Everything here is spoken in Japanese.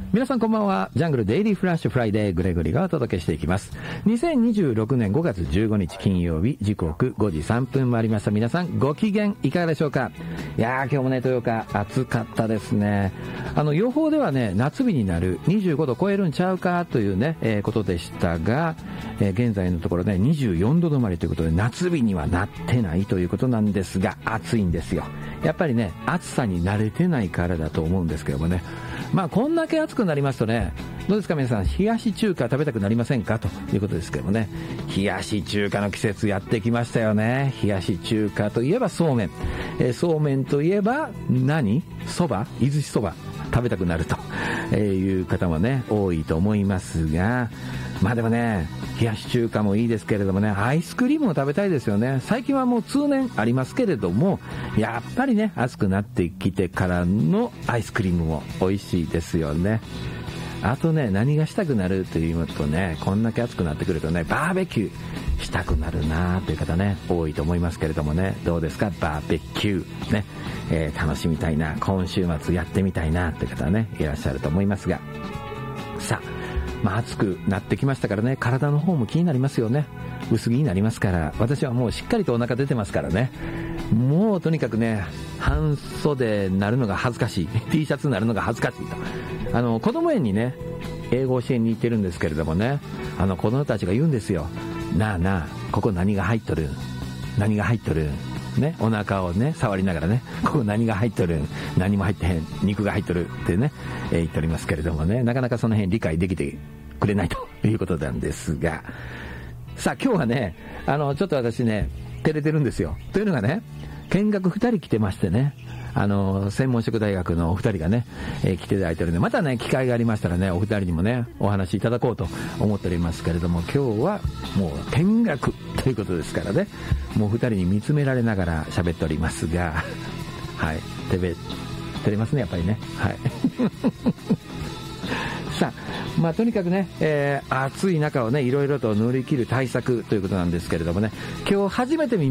皆さんこんばんは。ジャングルデイリーフラッシュフライデーグレゴリがお届けしていきます。2026年5月15日金曜日、時刻5時3分回りました。皆さんご機嫌いかがでしょうか。いやー、今日もね、豊岡暑かったですね。予報ではね、夏日になる、25度超えるんちゃうかというね、ことでしたが、現在のところね、24度止まりということで、夏日にはなってないということなんですが、暑いんですよ。やっぱりね、暑さに慣れてないからだと思うんですけどもね。まあこんだけ暑くなりますとね、どうですか皆さん、冷やし中華食べたくなりませんかということですけどもね。冷やし中華の季節やってきましたよね。冷やし中華といえばそうめん、そうめんといえばそば、伊豆そば食べたくなるという方もね多いと思いますが、まあでもね、冷やし中華もいいですけれどもね、アイスクリームも食べたいですよね。最近はもう通年ありますけれども、やっぱりね、暑くなってきてからのアイスクリームも美味しいですよね。あとね、何がしたくなるというとね、こんだけ暑くなってくるとね、バーベキューしたくなるなという方ね、多いと思いますけれどもね、どうですか、バーベキューね、楽しみたいな、今週末やってみたいなという方ね、いらっしゃると思いますが、さあ、まあ暑くなってきましたからね、体の方も気になりますよね。薄着になりますから、私はもうしっかりとお腹出てますからね、もうとにかくね、半袖になるのが恥ずかしいT シャツになるのが恥ずかしいと、子供園にね英語を教えに行ってるんですけれどもね、子供たちが言うんですよ。なあなあ、ここ何が入っとる、何が入っとるね、お腹をね触りながらね、ここ何が入っとる、何も入ってへん、肉が入っとるってね、言っておりますけれどもね、なかなかその辺理解できてくれないということなんですが、さあ今日はね、ちょっと私ね照れてるんですよ。というのがね、見学2人来てましてね、専門職大学のお二人がね、来ていただいてるんで、またね機会がありましたらね、お二人にもねお話しいただこうと思っておりますけれども、今日はもう見学ということですからね、もう二人に見つめられながら喋っておりますが、はい、照れますねやっぱりね、はいさあ、まあとにかくね、暑い中をねいろいろと乗り切る対策ということなんですけれどもね、今日初めて